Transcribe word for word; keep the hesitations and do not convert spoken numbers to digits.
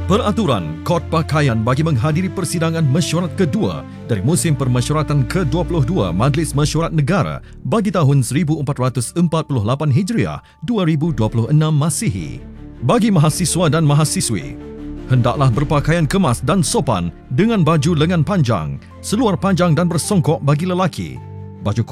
Peraturan kod pakaian bagi menghadiri persidangan mesyuarat kedua dari musim permesyuaratan ke dua puluh dua Majlis Mesyuarat Negara bagi tahun seribu empat ratus empat puluh lapan Hijriah dua ribu dua puluh enam Masihi. Bagi mahasiswa dan mahasiswi, hendaklah berpakaian kemas dan sopan dengan baju lengan panjang, seluar panjang dan bersongkok bagi lelaki, baju